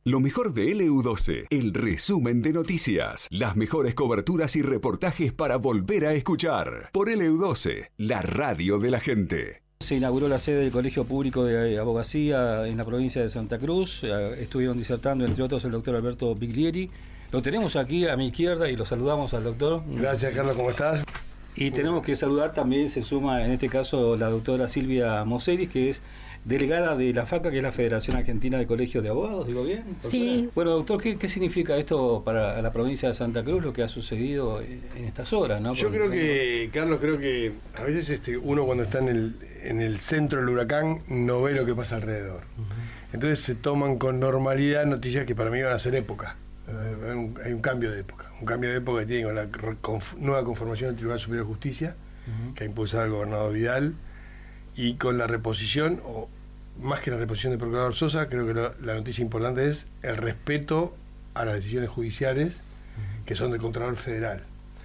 Lo mejor de LU12, el resumen de noticias, las mejores coberturas y reportajes para volver a escuchar. Por LU12, la radio de la gente. Se inauguró la sede del Colegio Público de Abogacía en la provincia de Santa Cruz. Estuvieron disertando, entre otros, el doctor Alberto Biglieri. Lo tenemos aquí a mi izquierda y lo saludamos al doctor. Gracias, Carlos, ¿cómo estás? Y tenemos que saludar también, se suma en este caso la doctora Silvia Moseris, que es delegada de la FACA, que es la Federación Argentina de Colegios de Abogados, ¿digo bien? ¿Doctora? Sí. Bueno, doctor, ¿qué significa esto para la provincia de Santa Cruz, lo que ha sucedido en estas horas, ¿no? Yo creo que, Carlos, a veces uno cuando está en el centro del huracán no ve lo que pasa alrededor. Entonces se toman con normalidad noticias que para mí van a ser época. Hay un cambio de época. Un cambio de época que tiene con la nueva conformación del Tribunal Superior de Justicia, que ha impulsado el gobernador Vidal, y con la reposición, o más que la reposición del procurador Sosa, creo que la noticia importante es el respeto a las decisiones judiciales que son del Contralor Federal.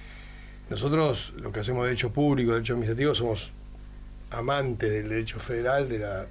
Nosotros, lo que hacemos derecho público, derecho administrativo, somos amantes del derecho federal, de la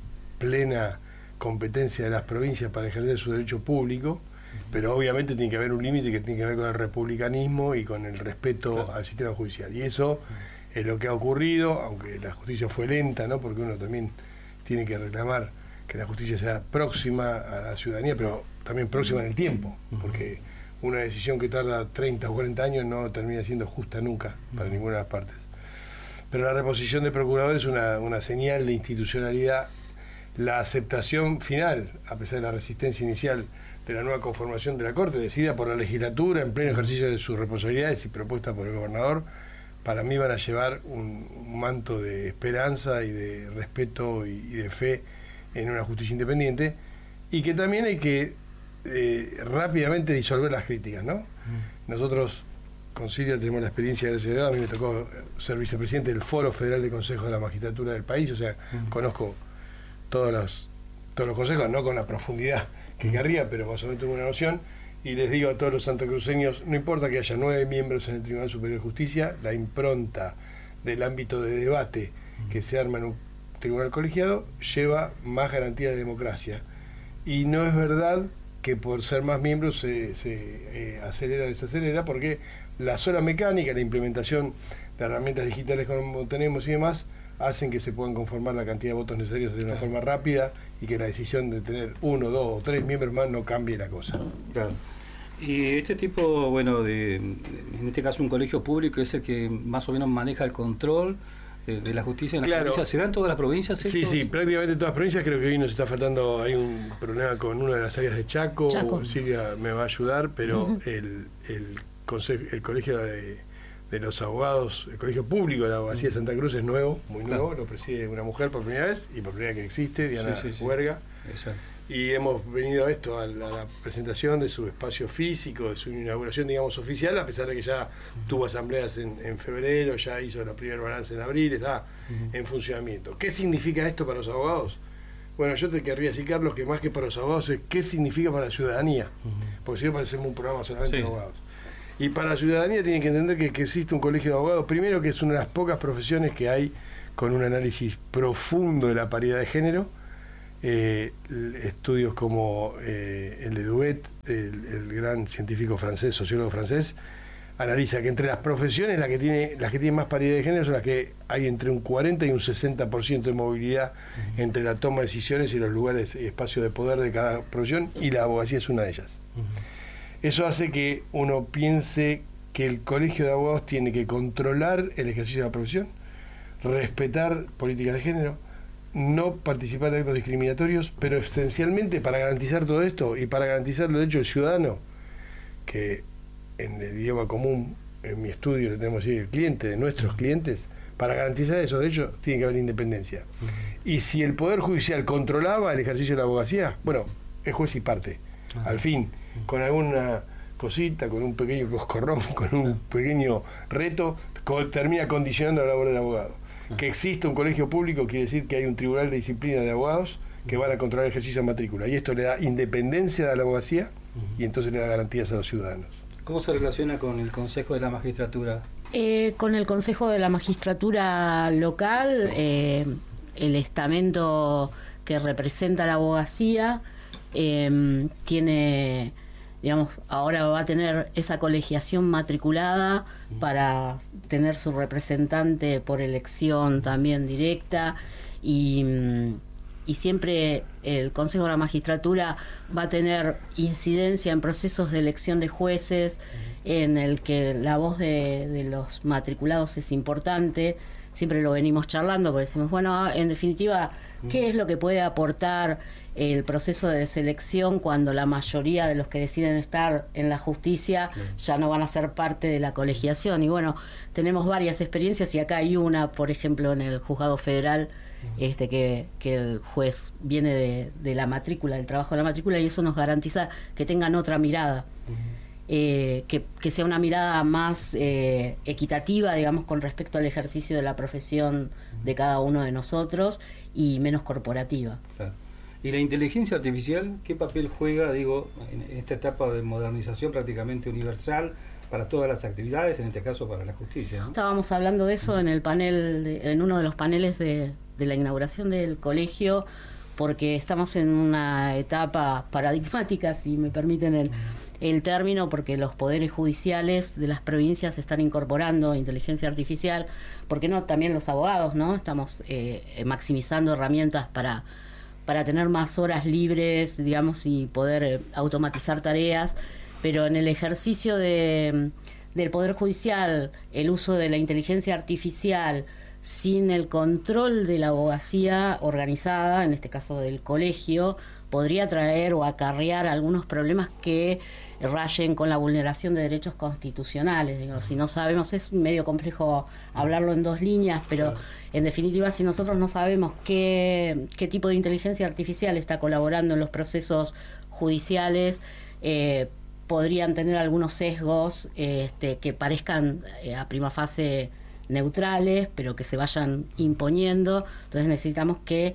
plena competencia de las provincias para ejercer su derecho público, pero obviamente tiene que haber un límite que tiene que ver con el republicanismo y con el respeto al sistema judicial. Y eso es lo que ha ocurrido, aunque la justicia fue lenta, ¿no? Porque uno también tiene que reclamar que la justicia sea próxima a la ciudadanía, pero también próxima en el tiempo, porque una decisión que tarda 30 o 40 años no termina siendo justa nunca para ninguna de las partes. Pero la reposición de procuradores es una señal de institucionalidad. La aceptación final, a pesar de la resistencia inicial de la nueva conformación de la Corte, decidida por la legislatura en pleno ejercicio de sus responsabilidades y propuesta por el gobernador, para mí van a llevar un manto de esperanza y de respeto y de fe en una justicia independiente, y que también hay que rápidamente disolver las críticas, ¿no? Nosotros con Silvia tenemos la experiencia, gracias a Dios, a mí me tocó ser vicepresidente del Foro Federal de Consejos de la Magistratura del país, o sea, conozco todos los consejos, no con la profundidad que querría, pero más o menos tengo una noción, y les digo a todos los santacruceños, no importa que haya 9 miembros en el Tribunal Superior de Justicia, la impronta del ámbito de debate que se arma en un tribunal colegiado lleva más garantía de democracia, y no es verdad que por ser más miembros se acelera o desacelera, porque la sola mecánica, la implementación de herramientas digitales como tenemos y demás, hacen que se puedan conformar la cantidad de votos necesarios de una forma rápida, y que la decisión de tener 1, 2 o 3 miembros más no cambie la cosa. Claro. Y este tipo, bueno, en este caso un colegio público es el que más o menos maneja el control de la justicia en las provincias. ¿Se da en todas las provincias esto? Sí, prácticamente en todas las provincias. Creo que hoy nos está faltando, hay un problema con una de las áreas de Chaco. Silvia me va a ayudar, pero el colegio de los abogados, el colegio público de la abogacía de Santa Cruz es nuevo, muy nuevo, lo preside una mujer por primera vez, y por primera vez que existe, Diana Huerga. Exacto. Y hemos venido a esto, a la presentación de su espacio físico, de su inauguración, digamos, oficial, a pesar de que ya tuvo asambleas en febrero, ya hizo la primera balance en abril, está en funcionamiento. ¿Qué significa esto para los abogados? Bueno, yo te querría decir, Carlos, que más que para los abogados es qué significa para la ciudadanía, porque si no parecemos un programa solamente de abogados. Y para la ciudadanía tienen que entender que existe un colegio de abogados, primero que es una de las pocas profesiones que hay con un análisis profundo de la paridad de género. Estudios como el de Duet, el gran científico francés, sociólogo francés, analiza que entre las profesiones las que tienen más paridad de género son las que hay entre un 40 y un 60% de movilidad entre la toma de decisiones y los lugares y espacios de poder de cada profesión, y la abogacía es una de ellas. Eso hace que uno piense que el colegio de abogados tiene que controlar el ejercicio de la profesión, respetar políticas de género, no participar de actos discriminatorios, pero esencialmente para garantizar todo esto y para garantizar los derechos del ciudadano, que en el idioma común, en mi estudio le tenemos que decir el cliente, de nuestros clientes, para garantizar esos derechos tiene que haber independencia. Y si el Poder Judicial controlaba el ejercicio de la abogacía, bueno, es juez y parte. Al fin, con alguna cosita, con un pequeño coscorrón, con un pequeño reto, termina condicionando la labor del abogado. Que exista un colegio público quiere decir que hay un tribunal de disciplina de abogados que van a controlar el ejercicio de matrícula, y esto le da independencia a la abogacía y entonces le da garantías a los ciudadanos. ¿Cómo se relaciona con el Consejo de la Magistratura? Con el Consejo de la Magistratura local, el estamento que representa la abogacía tiene, digamos, ahora va a tener esa colegiación matriculada para tener su representante por elección también directa, y siempre el Consejo de la Magistratura va a tener incidencia en procesos de elección de jueces, en el que la voz de los matriculados es importante. Siempre lo venimos charlando, porque decimos, bueno, en definitiva, ¿qué es lo que puede aportar el proceso de selección cuando la mayoría de los que deciden estar en la justicia ya no van a ser parte de la colegiación? Y bueno, tenemos varias experiencias, y acá hay una, por ejemplo, en el Juzgado Federal, que el juez viene de la matrícula, del trabajo de la matrícula, y eso nos garantiza que tengan otra mirada. Que sea una mirada más equitativa, digamos, con respecto al ejercicio de la profesión de cada uno de nosotros, y menos corporativa. Claro. ¿Y la inteligencia artificial qué papel juega, digo, en esta etapa de modernización prácticamente universal para todas las actividades, en este caso para la justicia, ¿no? Estábamos hablando de eso en el panel, en uno de los paneles de la inauguración del colegio, porque estamos en una etapa paradigmática, si me permiten el término, porque los poderes judiciales de las provincias están incorporando inteligencia artificial, porque no, también los abogados, ¿no? Estamos maximizando herramientas para tener más horas libres, digamos, y poder automatizar tareas, pero en el ejercicio del Poder Judicial, el uso de la inteligencia artificial sin el control de la abogacía organizada, en este caso del colegio, podría traer o acarrear algunos problemas que rayen con la vulneración de derechos constitucionales. Digo, si no sabemos, es medio complejo hablarlo en dos líneas, pero en definitiva, si nosotros no sabemos qué tipo de inteligencia artificial está colaborando en los procesos judiciales, podrían tener algunos sesgos que parezcan a prima fase neutrales, pero que se vayan imponiendo. Entonces necesitamos que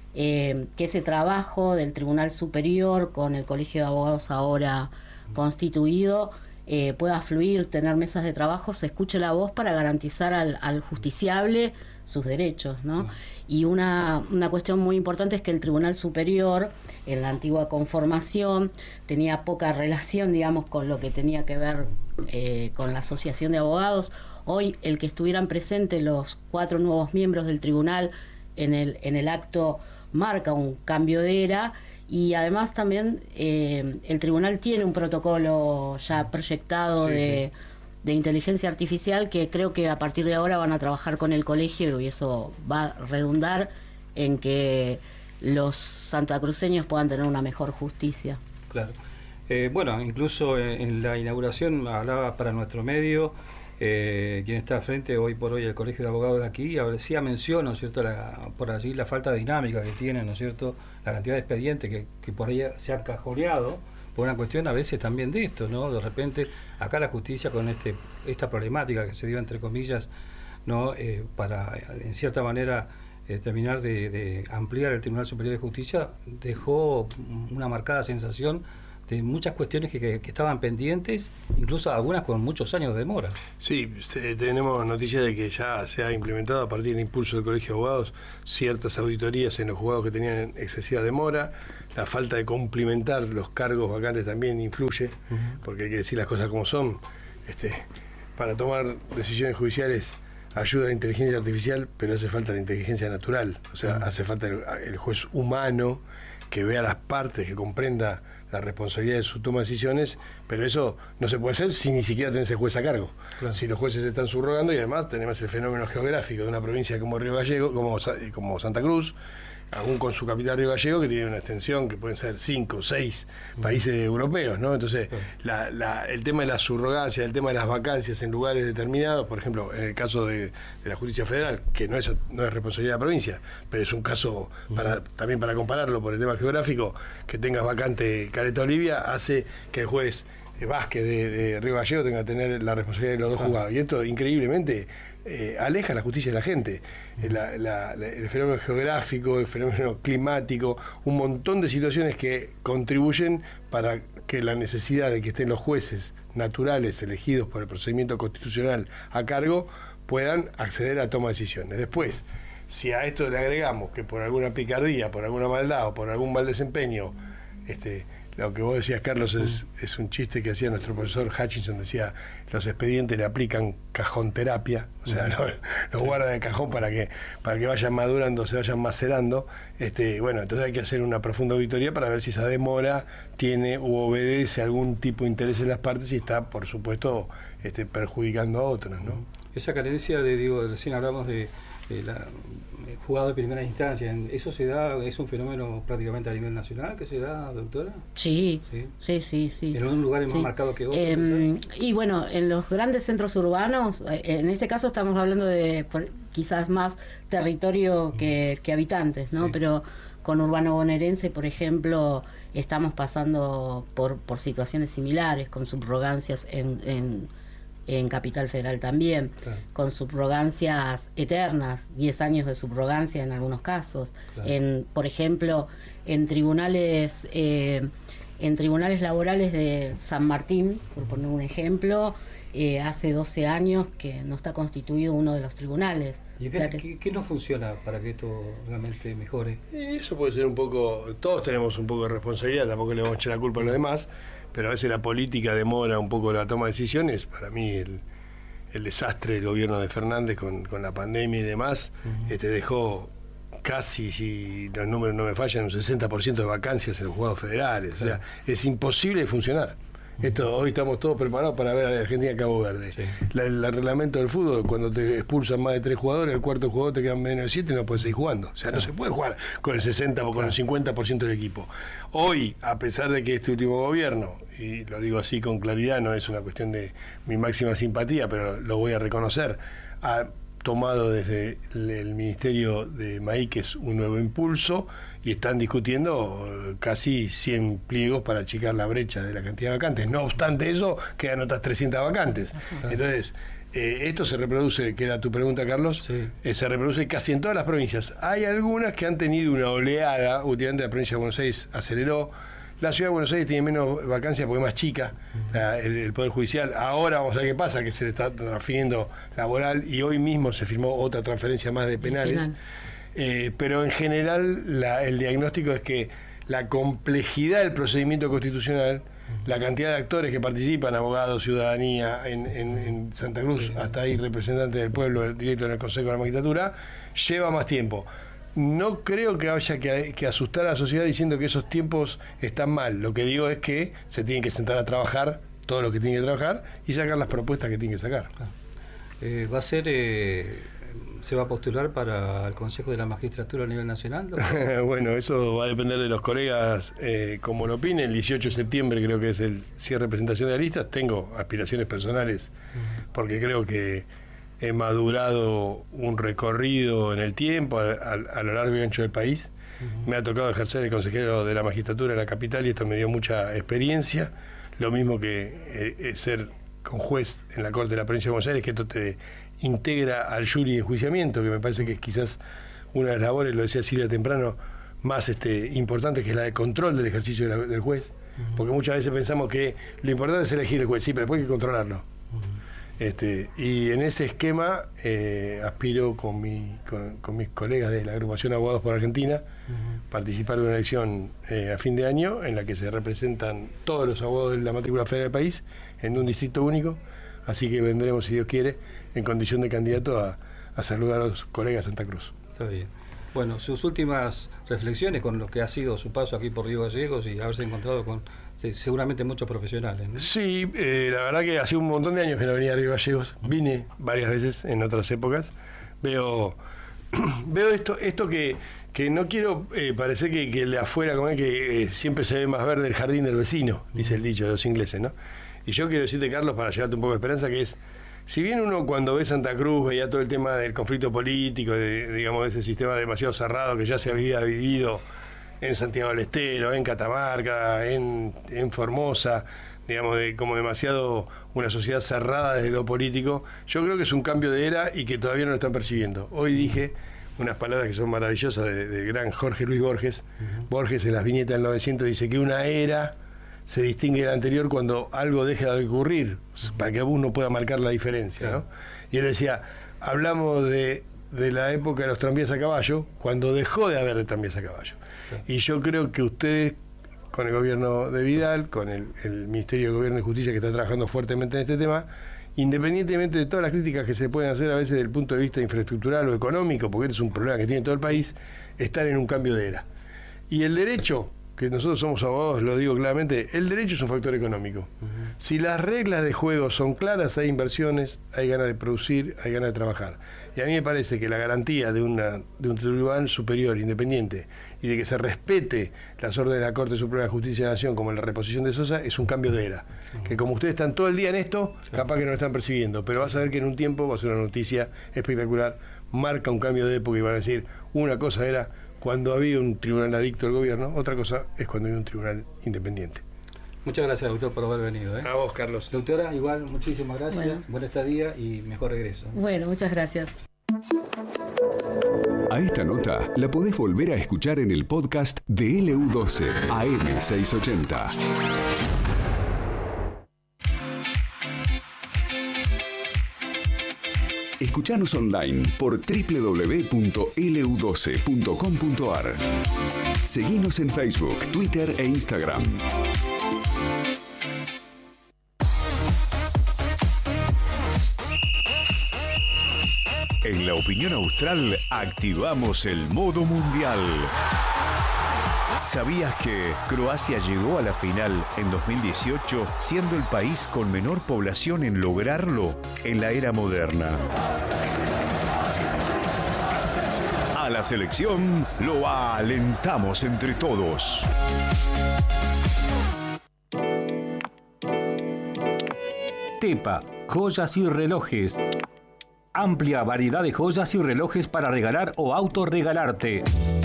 ese trabajo del Tribunal Superior con el Colegio de Abogados ahora constituido pueda fluir, tener mesas de trabajo, se escuche la voz para garantizar al justiciable sus derechos, ¿no? Y una cuestión muy importante es que el Tribunal Superior, en la antigua conformación, tenía poca relación, digamos, con lo que tenía que ver con la Asociación de Abogados. Hoy, el que estuvieran presentes los 4 nuevos miembros del tribunal en el acto marca un cambio de era, y además también el tribunal tiene un protocolo ya proyectado de inteligencia artificial, que creo que a partir de ahora van a trabajar con el colegio, y eso va a redundar en que los santacruceños puedan tener una mejor justicia. Claro. Bueno, incluso en la inauguración hablaba para nuestro medio quien está al frente hoy por hoy el Colegio de Abogados de aquí, hacía mención, ¿no es cierto?, por allí la falta de dinámica que tienen, ¿no es cierto?, la cantidad de expedientes que por ahí se han cajoneado por una cuestión a veces también de esto, ¿no? De repente acá la justicia con esta problemática que se dio entre comillas, ¿no? Para en cierta manera terminar de ampliar el Tribunal Superior de Justicia, dejó una marcada sensación de muchas cuestiones que estaban pendientes, incluso algunas con muchos años de demora. Sí, tenemos noticias de que ya se ha implementado a partir del impulso del Colegio de Abogados ciertas auditorías en los juzgados que tenían excesiva demora. La falta de cumplimentar los cargos vacantes también influye, porque hay que decir las cosas como son. Para tomar decisiones judiciales ayuda la inteligencia artificial, pero hace falta la inteligencia natural. O sea, hace falta el juez humano que vea las partes, que comprenda la responsabilidad de su toma de decisiones, pero eso no se puede hacer si ni siquiera tenés el juez a cargo. Claro. Si los jueces se están subrogando, y además tenemos el fenómeno geográfico de una provincia como Río Gallegos, como Santa Cruz, aún con su capital Río Gallegos, que tiene una extensión que pueden ser 5 o 6 países europeos, ¿no? Entonces, el tema de la subrogancia, el tema de las vacancias en lugares determinados, por ejemplo, en el caso de la Justicia Federal, que no es responsabilidad de la provincia, pero es un caso también para compararlo por el tema geográfico, que tengas vacante Caleta Olivia, hace que el juez Vázquez de Río Gallegos tenga que tener la responsabilidad de los dos juzgados. Y esto, increíblemente, aleja la justicia de la gente. El fenómeno geográfico, el fenómeno climático, un montón de situaciones que contribuyen para que la necesidad de que estén los jueces naturales elegidos por el procedimiento constitucional a cargo puedan acceder a toma de decisiones. Después, si a esto le agregamos que por alguna picardía, por alguna maldad o por algún mal desempeño lo que vos decías, Carlos, es un chiste que hacía nuestro profesor Hutchinson, decía, los expedientes le aplican cajón terapia, o sea, los guardan en el cajón para que vayan madurando, se vayan macerando. Bueno, entonces hay que hacer una profunda auditoría para ver si esa demora tiene u obedece algún tipo de interés en las partes y está, por supuesto, perjudicando a otros, ¿no? Esa carencia recién hablamos de la jugado de primera instancia, ¿eso se da, es un fenómeno prácticamente a nivel nacional que se da, doctora? Sí. ¿En un lugar más marcado que otro? Y bueno, en los grandes centros urbanos, en este caso estamos hablando de quizás más territorio que habitantes, ¿no? Sí. Pero con Urbano Bonaerense, por ejemplo, estamos pasando por situaciones similares, con subrogancias en Capital Federal también, claro, con subrogancias eternas, 10 años de subrogancia en algunos casos, claro, por ejemplo, en tribunales laborales de San Martín, por poner un ejemplo, hace 12 años que no está constituido uno de los tribunales. ¿Y qué no funciona para que esto realmente mejore? Eso puede ser un poco, todos tenemos un poco de responsabilidad, tampoco le vamos a echar la culpa a los demás, pero a veces la política demora un poco la toma de decisiones. Para mí el desastre del gobierno de Fernández con la pandemia y demás, dejó casi, si los números no me fallan, un 60% de vacancias en los juzgados federales. Claro. O sea, es imposible funcionar. Hoy estamos todos preparados para ver a la Argentina y Cabo Verde. Sí. El reglamento del fútbol, cuando te expulsan más de 3 jugadores, el cuarto jugador te quedan menos de 7 y no puedes seguir jugando. O sea, no se puede jugar con el 60 o con el 50% del equipo. Hoy, a pesar de que este último gobierno, y lo digo así con claridad, no es una cuestión de mi máxima simpatía, pero lo voy a reconocer, ha tomado desde el Ministerio de Maíquez un nuevo impulso y están discutiendo casi 100 pliegos para achicar la brecha de la cantidad de vacantes. No obstante eso, quedan otras 300 vacantes. Entonces, esto se reproduce, que era tu pregunta, Carlos, sí, se reproduce casi en todas las provincias. Hay algunas que han tenido una oleada, últimamente la provincia de Buenos Aires aceleró. La ciudad de Buenos Aires tiene menos vacancias porque es más chica, el Poder Judicial. Ahora vamos a ver qué pasa, que se le está transfiriendo laboral y hoy mismo se firmó otra transferencia más de penales. Pero en general el diagnóstico es que la complejidad del procedimiento constitucional, la cantidad de actores que participan, abogados, ciudadanía, en Santa Cruz, hasta ahí representantes del pueblo directo en el Consejo de la Magistratura, lleva más tiempo. No creo que haya que asustar a la sociedad diciendo que esos tiempos están mal. Lo que digo es que se tienen que sentar a trabajar todo lo que tienen que trabajar y sacar las propuestas que tienen que sacar. ¿Se va a postular para el Consejo de la Magistratura a nivel nacional? Bueno, eso va a depender de los colegas, como lo opinen. El 18 de septiembre creo que es el cierre de presentación de las listas. Tengo aspiraciones personales porque creo que he madurado un recorrido en el tiempo a lo largo y ancho del país. Me ha tocado ejercer el consejero de la magistratura de la capital y esto me dio mucha experiencia. Lo mismo que ser con juez en la Corte de la Provincia de Buenos Aires, que esto te integra al jury de enjuiciamiento, que me parece que es quizás una de las labores, lo decía Silvia temprano, más importante, que es la de control del ejercicio del juez. Porque muchas veces pensamos que lo importante es elegir el juez, sí, pero después hay que controlarlo. Y en ese esquema aspiro con mis colegas de la agrupación Abogados por Argentina participar de una elección a fin de año en la que se representan todos los abogados de la matrícula federal del país en un distrito único, así que vendremos, si Dios quiere, en condición de candidato a saludar a los colegas de Santa Cruz. Está bien. Bueno, sus últimas reflexiones con lo que ha sido su paso aquí por Río Gallegos y haberse encontrado con seguramente muchos profesionales, ¿no? Sí, la verdad que hace un montón de años que no venía a Río Gallegos. Vine varias veces en otras épocas. Veo esto que no quiero parecer que el de afuera, como es que siempre se ve más verde el jardín del vecino, dice el dicho de los ingleses, ¿no? Y yo quiero decirte, Carlos, para llevarte un poco de esperanza, que es, si bien uno cuando ve Santa Cruz veía todo el tema del conflicto político, digamos, de ese sistema demasiado cerrado que ya se había vivido en Santiago del Estero, en Catamarca, en Formosa, digamos, como demasiado una sociedad cerrada desde lo político, yo creo que es un cambio de era y que todavía no lo están percibiendo. Hoy dije unas palabras que son maravillosas del gran Jorge Luis Borges. Borges en las viñetas del 900 dice que una era se distingue de la anterior cuando algo deja de ocurrir, para que uno pueda marcar la diferencia, ¿no? Y él decía, hablamos de la época de los tranvías a caballo, cuando dejó de haber tranvías a caballo. Y yo creo que ustedes, con el gobierno de Vidal, con el Ministerio de Gobierno y Justicia que está trabajando fuertemente en este tema, independientemente de todas las críticas que se pueden hacer a veces desde el punto de vista infraestructural o económico, porque este es un problema que tiene todo el país, están en un cambio de era. Y el derecho, que nosotros somos abogados, lo digo claramente, el derecho es un factor económico. Si las reglas de juego son claras, hay inversiones, hay ganas de producir, hay ganas de trabajar. Y a mí me parece que la garantía de un tribunal superior independiente y de que se respete las órdenes de la Corte Suprema de Justicia de la Nación, como la reposición de Sosa, es un cambio de era. Que como ustedes están todo el día en esto, capaz que no lo están percibiendo, pero vas a ver que en un tiempo va a ser una noticia espectacular, marca un cambio de época y van a decir, una cosa era cuando había un tribunal adicto al gobierno, otra cosa es cuando había un tribunal independiente. Muchas gracias, doctor, por haber venido. A vos, Carlos. Doctora, igual, muchísimas gracias. Bueno. Buen estadía y mejor regreso. Bueno, muchas gracias. A esta nota la podés volver a escuchar en el podcast de LU12 AM680. Escuchanos online por www.lu12.com.ar. Seguinos en Facebook, Twitter e Instagram. En la opinión austral activamos el modo mundial. ¿Sabías que Croacia llegó a la final en 2018 siendo el país con menor población en lograrlo en la era moderna? A la selección lo alentamos entre todos. Tepa, joyas y relojes. Amplia variedad de joyas y relojes para regalar o autorregalarte.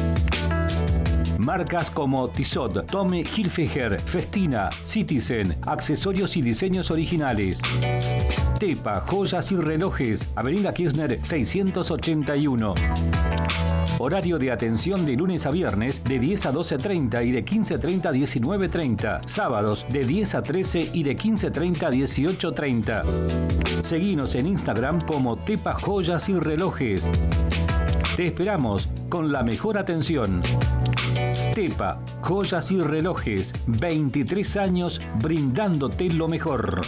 Marcas como Tissot, Tommy Hilfiger, Festina, Citizen, accesorios y diseños originales. Tepa, joyas y relojes, Avenida Kirchner 681. Horario de atención de lunes a viernes de 10 a 12:30 y de 15:30 a 19:30. Sábados de 10 a 13 y de 15:30 a 18:30. Seguinos en Instagram como Tepa Joyas y Relojes. Te esperamos con la mejor atención. Tepa, joyas y relojes, 23 años brindándote lo mejor.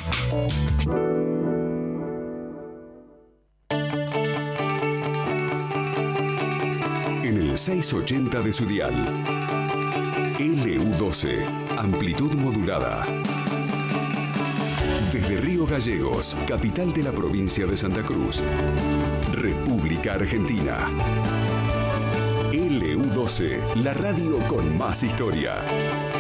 En el 680 de su dial. LU12, amplitud modulada. Desde Río Gallegos, capital de la provincia de Santa Cruz, República Argentina. LU12, la radio con más historia.